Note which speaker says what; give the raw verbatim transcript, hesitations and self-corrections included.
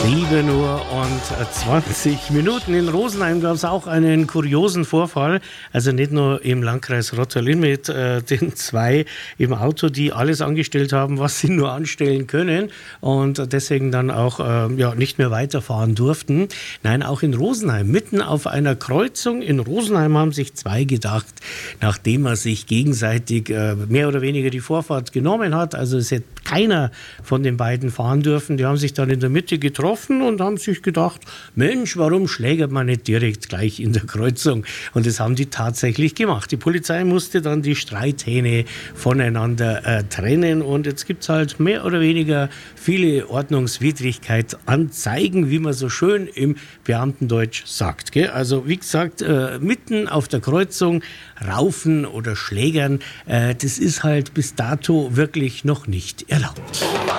Speaker 1: sieben Uhr und zwanzig Minuten. In Rosenheim gab es auch einen kuriosen Vorfall. Also nicht nur im Landkreis Rotterlin mit äh, den zwei im Auto, die alles angestellt haben, was sie nur anstellen können und deswegen dann auch äh, ja, nicht mehr weiterfahren durften. Nein, auch in Rosenheim, mitten auf einer Kreuzung in Rosenheim haben sich zwei gedacht, nachdem man sich gegenseitig äh, mehr oder weniger die Vorfahrt genommen hat, also es hätte keiner von den beiden fahren dürfen, die haben sich dann in der Mitte getroffen und haben sich gedacht, Mensch, warum schlägert man nicht direkt gleich in der Kreuzung? Und das haben die tatsächlich gemacht. Die Polizei musste dann die Streithähne voneinander äh, trennen und jetzt gibt es halt mehr oder weniger viele Ordnungswidrigkeitsanzeigen, wie man so schön im Beamtendeutsch sagt. Gell? Also wie gesagt, äh, mitten auf der Kreuzung raufen oder schlägern, äh, das ist halt bis dato wirklich noch nicht erlaubt.